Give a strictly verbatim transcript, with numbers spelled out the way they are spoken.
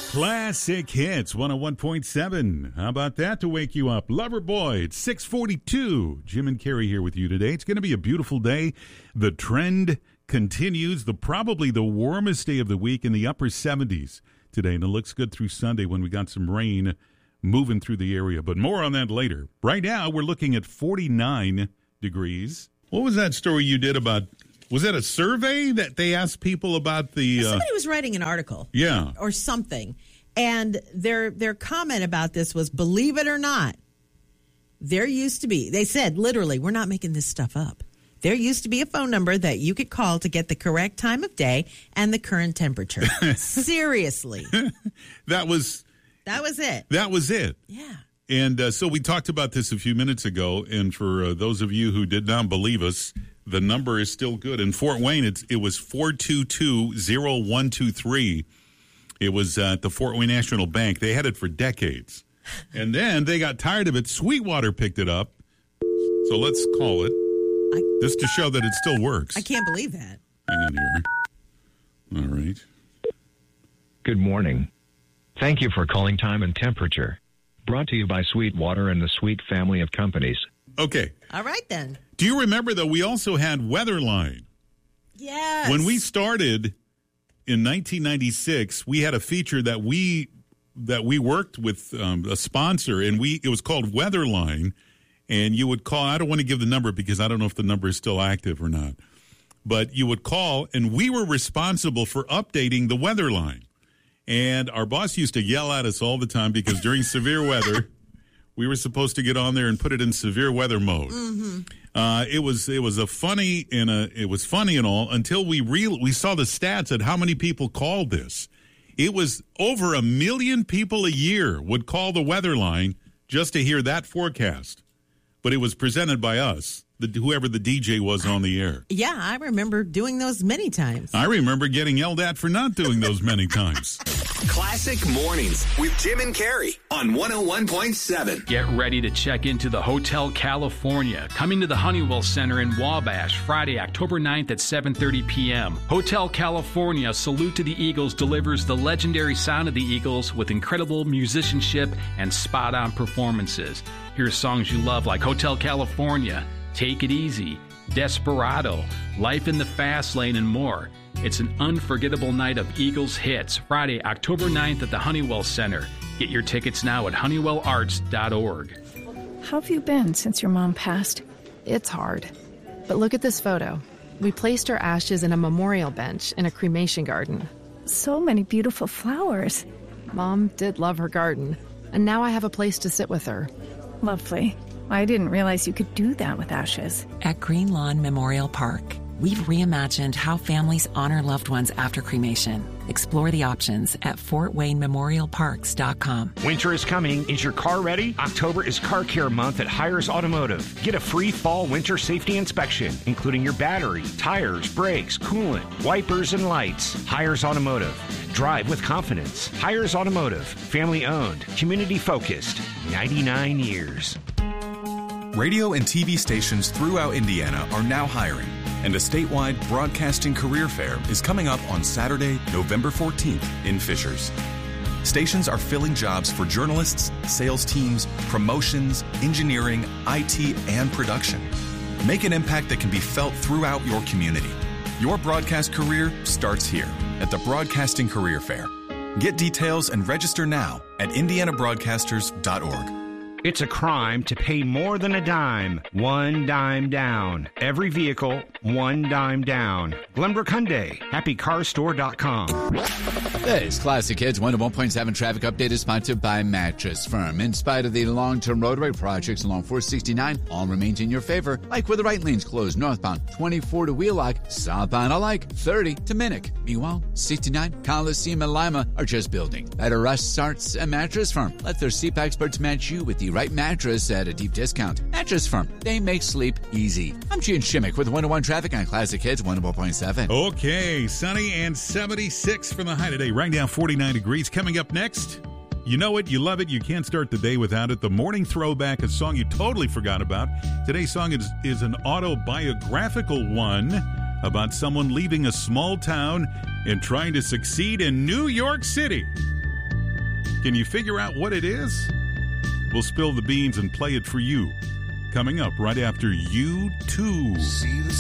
Classic Hits one oh one point seven. How about that to wake you up? Loverboy, it's six forty-two. Jim and Carrie here with you today. It's going to be a beautiful day. The trend continues. The probably the warmest day of the week in the upper seventies today. And it looks good through Sunday when we got some rain moving through the area. But more on that later. Right now, we're looking at forty-nine degrees. What was that story you did about... Was that a survey that they asked people about the... Uh, Somebody was writing an article. Yeah. Or something. And their their comment about this was, believe it or not, there used to be, they said, literally, we're not making this stuff up. There used to be a phone number that you could call to get the correct time of day and the current temperature. Seriously. That was... That was it. That was it. Yeah. And uh, so we talked about this a few minutes ago, and for uh, those of you who did not believe us, the number is still good. In Fort Wayne, it's, it was four two two, zero one two three. It was uh, at the Fort Wayne National Bank. They had it for decades. And then they got tired of it. Sweetwater picked it up. So let's call it, I, just to show that it still works. I can't believe that. Hang on here. All right. Good morning. Thank you for calling Time and Temperature. Brought to you by Sweetwater and the Sweet family of companies. Okay. All right, then. Do you remember, though, we also had Weatherline? Yes. When we started in nineteen ninety-six, we had a feature that we that we worked with um, a sponsor, and we it was called Weatherline, and you would call. I don't want to give the number because I don't know if the number is still active or not, but you would call, and we were responsible for updating the Weatherline. And our boss used to yell at us all the time because during severe weather, we were supposed to get on there and put it in severe weather mode. Mm-hmm. Uh, it was it was a funny and a it was funny and all until we real we saw the stats at how many people called this. It was over a million people a year would call the Weatherline just to hear that forecast. But it was presented by us, the, whoever the D J was on the air. Yeah, I remember doing those many times. I remember getting yelled at for not doing those many times. Classic Mornings with Jim and Carrie on one oh one point seven. Get ready to check into the Hotel California, coming to the Honeywell Center in Wabash, Friday, October ninth at seven thirty p.m. Hotel California, Salute to the Eagles, delivers the legendary sound of the Eagles with incredible musicianship and spot-on performances. Hear songs you love like Hotel California, Take It Easy, Desperado, Life in the Fast Lane, and more. It's an unforgettable night of Eagles hits, Friday, October ninth at the Honeywell Center. Get your tickets now at honeywell arts dot org. How have you been since your mom passed? It's hard. But look at this photo. We placed her ashes in a memorial bench in a cremation garden. So many beautiful flowers. Mom did love her garden, and now I have a place to sit with her. Lovely. I didn't realize you could do that with ashes. At Green Lawn Memorial Park, we've reimagined how families honor loved ones after cremation. Explore the options at fort wayne memorial parks dot com. Winter is coming. Is your car ready? October is Car Care Month at Hires Automotive. Get a free fall winter safety inspection, including your battery, tires, brakes, coolant, wipers, and lights. Hires Automotive. Drive with confidence. Hires Automotive. Family owned. Community focused. ninety-nine years. Radio and T V stations throughout Indiana are now hiring, and a statewide broadcasting career fair is coming up on Saturday, November fourteenth in Fishers. Stations are filling jobs for journalists, sales teams, promotions, engineering, I T, and production. Make an impact that can be felt throughout your community. Your broadcast career starts here at the Broadcasting Career Fair. Get details and register now at indiana broadcasters dot org. It's a crime to pay more than a dime. One dime down. Every vehicle, one dime down. Glenbrook Hyundai. happy car store dot com. This Classic Hits one oh one point seven traffic update is sponsored by Mattress Firm. In spite of the long-term roadway projects along four sixty-nine, all remains in your favor, like with the right lanes closed northbound, twenty-four to Wheelock, southbound alike, thirty to Minnick. Meanwhile, sixty-nine, Coliseum, and Lima are just building. Better rush starts at Mattress Firm. Let their sleep experts match you with the right mattress at a deep discount. Mattress Firm. They make sleep easy. I'm Gene Shimmick with one oh one traffic on Classic Hits one oh one point seven. Okay, sunny and seventy-six for the high today. Right now, forty-nine degrees. Coming up next, you know it, you love it, you can't start the day without it. The Morning Throwback, a song you totally forgot about. Today's song is, is an autobiographical one about someone leaving a small town and trying to succeed in New York City. Can you figure out what it is? We'll spill the beans and play it for you. Coming up right after U two.